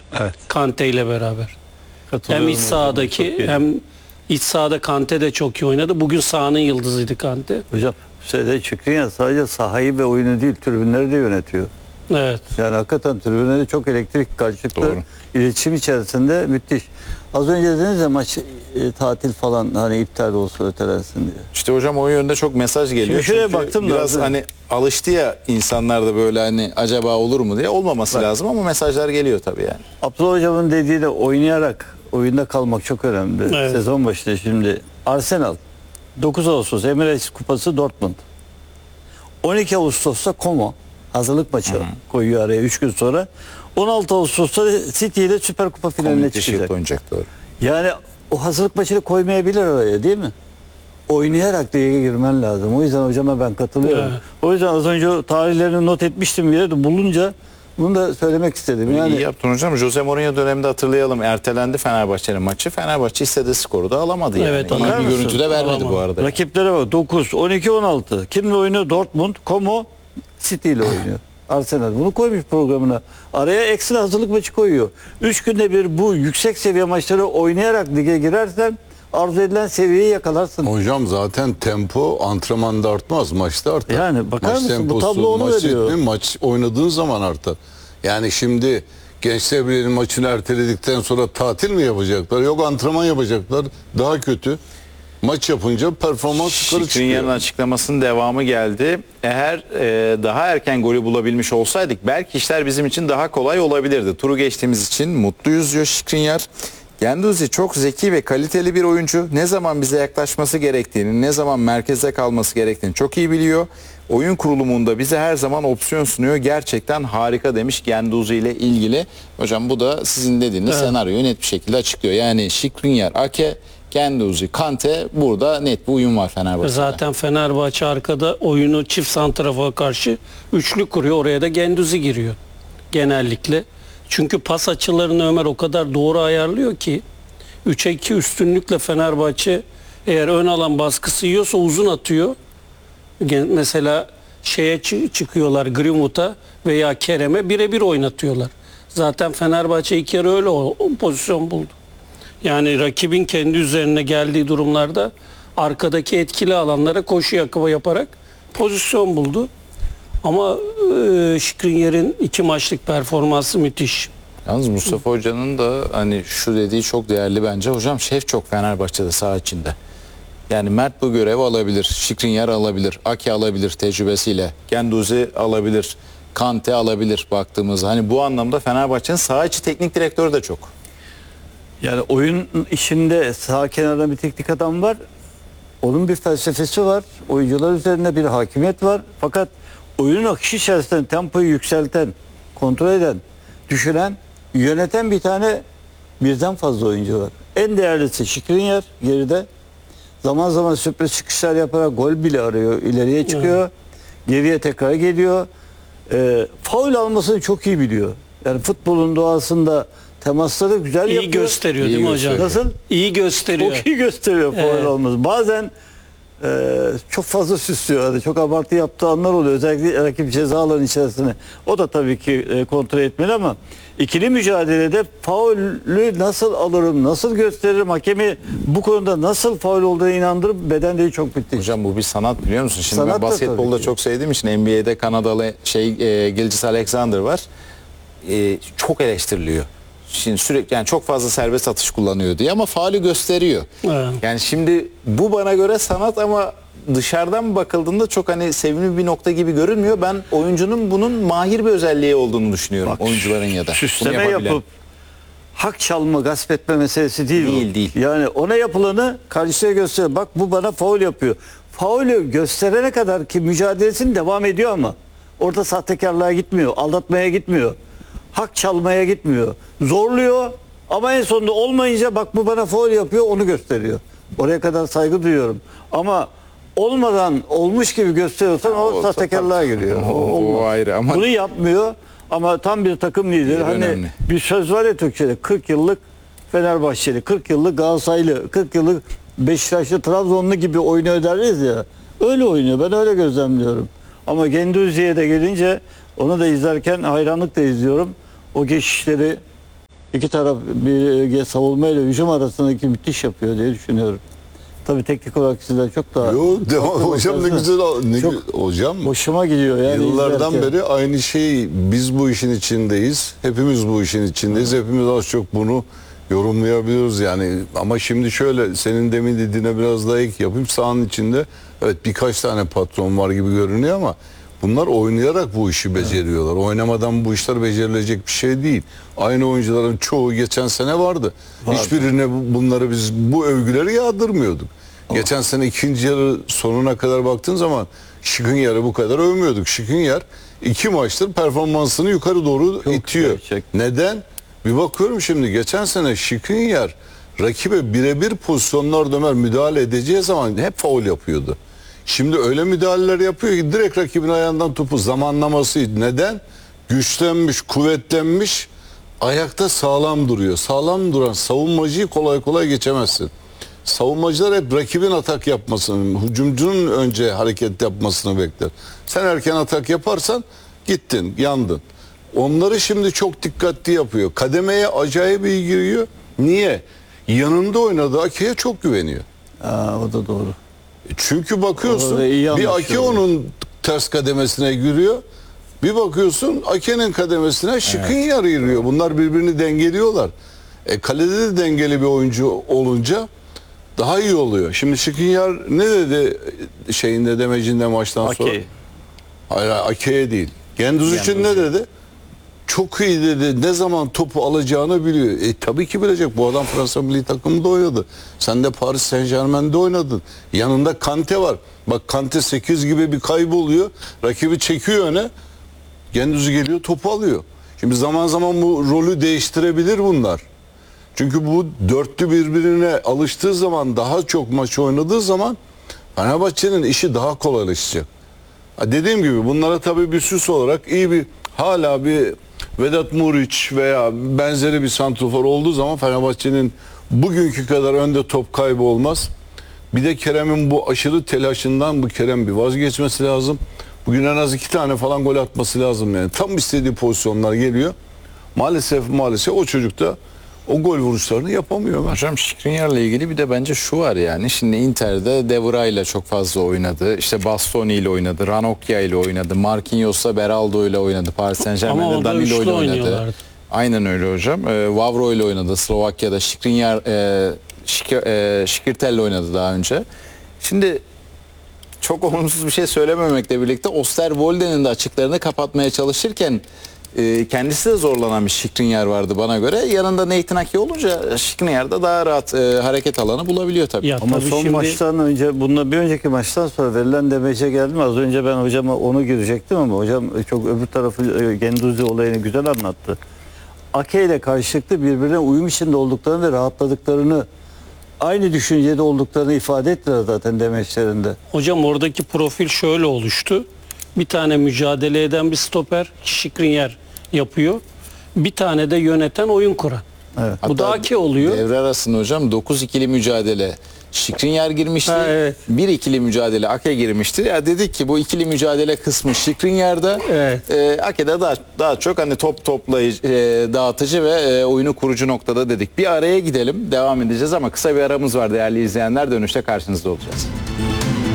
Evet. Kante ile beraber. Hem iç sahadaki hem iç sahada Kante de çok iyi oynadı. Bugün sahanın yıldızıydı Kante. Hocam Şikrinyar sadece sahayı ve oyunu değil, tribünleri de yönetiyor. Evet. Yani hakikaten tribünleri çok elektrik karşılıklı Doğru. iletişim içerisinde müthiş. Az önce dediniz ya maç tatil falan hani iptal olsa ötelensin diye. İşte hocam o yönde çok mesaj geliyor. Şimdi şuraya Çünkü baktım da biraz abi. hani alıştı ya insanlar da böyle hani acaba olur mu diye, olmaması lazım ama mesajlar geliyor tabii yani. Abdullah Hocam'ın dediği de oynayarak oyunda kalmak çok önemli. Evet. Sezon başında şimdi Arsenal 9 Ağustos Emirates Kupası Dortmund. 12 Ağustos'ta Como hazırlık maçı koyuyor araya 3 gün sonra. 16 Ağustos'ta City ile Süper Kupa finaline Community çıkacak. Shield oynayacak, doğru. Yani o hazırlık maçını koymayabilir araya değil mi? Oynayarak lige girmen lazım. O yüzden hocama ben katılıyorum. Evet. O yüzden az önce o tarihlerini not etmiştim bir yerde bulunca bunu da söylemek istedim. İyi Yani yaptın hocam. Jose Mourinho döneminde hatırlayalım. Ertelendi Fenerbahçe'nin maçı. Fenerbahçe istediği skoru da alamadı yani. Evet, İyi bakar bir mısın? görüntü de vermedi Alamadı. bu arada. rakiplere bak 9, 12, 16. Kimle oynuyor? Dortmund, Como, City ile oynuyor. Arsenal bunu koymuş programına. Araya ekstra hazırlık maçı koyuyor. 3 günde bir bu yüksek seviye maçları oynayarak lige girersen arzu edilen seviyeyi yakalarsın. Hocam zaten tempo antrenmanda artmaz, maçta artar. Yani bakar maç mısın? Bu temposu, tablo onu maç veriyor. ritmi, maç oynadığın zaman artar. Yani şimdi Gençler Birliği'nin maçını erteledikten sonra tatil mi yapacaklar? Yok, antrenman yapacaklar. Daha kötü. Maç yapınca performans yukarı Şikrinyar'ın çıkıyor. açıklamasının devamı geldi. Eğer daha erken golü bulabilmiş olsaydık belki işler bizim için daha kolay olabilirdi. Turu geçtiğimiz için mutluyuz diyor Şikrinyar. Guendouzi çok zeki ve kaliteli bir oyuncu. Ne zaman bize yaklaşması gerektiğini, ne zaman merkezde kalması gerektiğini çok iyi biliyor. Oyun kurulumunda bize her zaman opsiyon sunuyor. Gerçekten harika demiş Guendouzi ile ilgili. Hocam bu da sizin dediğiniz senaryoyu net bir şekilde açıklıyor. Yani Şikrinyar, Ake, Guendouzi, Kante, burada net bir uyum var Fenerbahçe'de. Zaten Fenerbahçe arkada oyunu çift santrafa karşı üçlü kuruyor. Oraya da Guendouzi giriyor genellikle. Çünkü pas açılarını Ömer o kadar doğru ayarlıyor ki 3'e 2 üstünlükle Fenerbahçe eğer ön alan baskısı yiyorsa uzun atıyor. Mesela şeye çıkıyorlar, Greenwood'a veya Kerem'e birebir oynatıyorlar. Zaten Fenerbahçe ilk yarı öyle o pozisyon buldu. Yani rakibin kendi üzerine geldiği durumlarda arkadaki etkili alanlara koşu yaparak pozisyon buldu. Ama Şikrinyar'ın 2 maçlık performansı müthiş. Yalnız Mustafa Hoca'nın da hani şu dediği çok değerli bence. Hocam şef çok Fenerbahçe'de saha içinde. Yani Mert bu görevi alabilir. Şikrinyar alabilir. Ake alabilir tecrübesiyle. Guendouzi alabilir. Kante alabilir baktığımızda. Hani bu anlamda Fenerbahçe'nin saha içi teknik direktörü de çok. Yani oyun işinde sağ kenarda bir teknik adam var. Onun bir felsefesi var. Oyuncular üzerinde bir hakimiyet var. Fakat oyunun akışı içerisinde tempoyu yükselten, kontrol eden, düşüren, yöneten bir tane birden fazla oyuncu var. En değerlisi Şikrinyar geride. Zaman zaman sürpriz çıkışlar yaparak gol bile arıyor. İleriye çıkıyor. Geriye tekrar geliyor. Faul almasını çok iyi biliyor. Yani futbolun doğasında temasları güzel İyi yapıyor. gösteriyor İyi değil mi hocam? gösteriyor. Nasıl? İyi gösteriyor. Çok iyi gösteriyor faul Evet. olması. Bazen çok fazla süslüyor. Hani çok abartı yaptığı anlar oluyor. Özellikle rakip ceza alanı içerisine. O da tabii ki kontrol etmeli ama ikili mücadelede faulü nasıl alırım, nasıl gösteririm, hakemi bu konuda nasıl faul olduğuna inandırıp beden dili çok müthiş. Hocam bu bir sanat, biliyor musun? Şimdi Sanat ben da basketbolda tabii ki. çok sevdiğim için NBA'de Kanadalı Gilgeous Alexander var. Çok eleştiriliyor. Şimdi sürekli yani çok fazla serbest atış kullanıyor diye ama faulü gösteriyor. Evet. Yani şimdi bu bana göre sanat ama dışarıdan bakıldığında çok hani sevimli bir nokta gibi görünmüyor. Ben oyuncunun bunun mahir bir özelliği olduğunu düşünüyorum. Bak, oyuncuların ya da. süsleme bunu yapabilen. yapıp hak çalma, gasp etme meselesi değil, Değil, bu. değil. Yani ona yapılanı karşıya gösteriyor. Bak bu bana faul yapıyor. Faulü gösterene kadar ki mücadelesini devam ediyor ama orada sahtekarlığa gitmiyor, aldatmaya gitmiyor. Hak çalmaya gitmiyor. Zorluyor ama en sonunda olmayınca bak bu bana faul yapıyor, onu gösteriyor. Oraya kadar saygı duyuyorum. Ama olmadan olmuş gibi gösteriyorsan o sahtekarlığa giriyor. O olmaz. ayrı ama Bunu yapmıyor ama tam bir takım lideri. Hani önemli. bir söz var ya Türkçe'de 40 yıllık Fenerbahçeli, 40 yıllık Galatasaraylı, 40 yıllık Beşiktaşlı, Trabzonlu gibi oynuyor deriz ya. Öyle oynuyor. Ben öyle gözlemliyorum. Ama Guendouzi'ye de gelince onu da izlerken hayranlıkla izliyorum. O geçişleri İki taraf bir savunma ile hücum arasındaki müthiş yapıyor diye düşünüyorum. Tabii teknik olarak sizler çok daha... Yo, devam hocam ne güzel. Hocam Hoşuma gidiyor yani. yıllardan izlerken. beri aynı şey, biz bu işin içindeyiz. Hepimiz bu işin içindeyiz. Hepimiz az çok bunu yorumlayabiliyoruz yani. Ama şimdi şöyle, senin demin dediğine biraz daha ek yapayım. Sahanın içinde evet birkaç tane patron var gibi görünüyor ama bunlar oynayarak bu işi beceriyorlar. Oynamadan bu işler becerilecek bir şey değil. Aynı oyuncuların çoğu geçen sene vardı. Hiçbirine bunları biz bu övgüleri yağdırmıyorduk. Geçen sene ikinci yarı sonuna kadar baktığın zaman Skriniar'ı bu kadar övmüyorduk. Skriniar 2 maçtır performansını yukarı doğru itiyor. gerçek. Neden? Bir bakıyorum şimdi, geçen sene Skriniar rakibe birebir pozisyonlar döner müdahale edeceği zaman hep faul yapıyordu. Şimdi öyle müdahaleler yapıyor ki direkt rakibin ayağından topu, zamanlaması neden? Güçlenmiş, kuvvetlenmiş, ayakta sağlam duruyor. Sağlam duran savunmacıyı kolay kolay geçemezsin. Savunmacılar hep rakibin atak yapmasını, hücumcunun önce hareket yapmasını bekler. Sen erken atak yaparsan gittin, yandın. Onları şimdi çok dikkatli yapıyor. Kademeye acayip iyi giriyor. Niye? Yanında oynadığı Ake'ye çok güveniyor. O da doğru. Çünkü bakıyorsun Orada iyi bir Ake anlaşıyor. onun ters kademesine giriyor. Bir bakıyorsun Ake'nin kademesine Skriniar giriyor. Bunlar birbirini dengeliyorlar. Kalede de dengeli bir oyuncu olunca daha iyi oluyor. Şimdi Skriniar ne dedi şeyinde, demecinde maçtan sonra? Ake. Hayır, Ake'ye değil. Genduz için ne dedi? Çok iyi dedi. Ne zaman topu alacağını biliyor. Tabii ki bilecek. Bu adam Fransa milli takımında oynadı. Sen de Paris Saint-Germain'de oynadın. Yanında Kante var. Bak Kante 8 gibi bir kayboluyor. Rakibi çekiyor öne. Genduz'u geliyor, topu alıyor. Şimdi zaman zaman bu rolü değiştirebilir bunlar. Çünkü bu dörtlü birbirine alıştığı zaman, daha çok maç oynadığı zaman Fenerbahçe'nin işi daha kolaylaşacak. Dediğim gibi bunlara tabii bir süs olarak iyi bir, hala bir Vedat Muriç veya benzeri bir santrofor olduğu zaman Fenerbahçe'nin bugünkü kadar önde top kaybı olmaz. Bir de Kerem'in bu aşırı telaşından bu Kerem bir vazgeçmesi lazım. Bugün en az 2 tane falan gol atması lazım yani. Tam istediği pozisyonlar geliyor. Maalesef o çocuk da o gol vuruşlarını yapamıyor. Hocam Skriniar'la ilgili bir de bence şu var yani. Şimdi Inter'de De Vrij ile çok fazla oynadı. İşte Bastoni ile oynadı. Ranocchia ile oynadı. Marquinhos'la Beraldo ile oynadı. Paris Ama Saint-Germain'de orada Danilo üçlü ile oynadı. oynuyorlardı. Aynen öyle hocam. Vavro ile oynadı Slovakya'da. Skriniar Şikirtel'le oynadı daha önce. Şimdi çok olumsuz bir şey söylememekle birlikte Osterwolde'nin de açıklarını kapatmaya çalışırken kendisi de zorlanan bir Skriniar vardı bana göre. Yanında Nathan Ake olunca Skriniar da daha rahat hareket alanı bulabiliyor tabii. Ya Ama tabii son şimdi maçtan önce, bununla bir önceki maçtan sonra verilen demece geldim. Az önce ben hocama onu girecektim ama hocam çok öbür tarafı Gendouzi olayını güzel anlattı. Ake ile karşılıklı birbirine uyum içinde olduklarını ve rahatladıklarını, aynı düşüncede olduklarını ifade ettiler zaten demeçlerinde. hocam oradaki profil şöyle oluştu. Bir tane mücadele eden bir stoper Skriniar yapıyor. Bir tane de yöneten, oyun kuran. Evet. Bu da Ake oluyor. Devre arasında hocam 9 ikili mücadele Skriniar girmişti. Ha, evet. 1 ikili mücadele Ake girmişti. Ya dedik ki bu ikili mücadele kısmı Skriniar'da, Evet. Ake'de daha çok hani top toplayıcı, dağıtıcı ve oyunu kurucu noktada dedik. Bir araya gidelim. Devam edeceğiz ama kısa bir aramız var değerli izleyenler. Dönüşte karşınızda olacağız.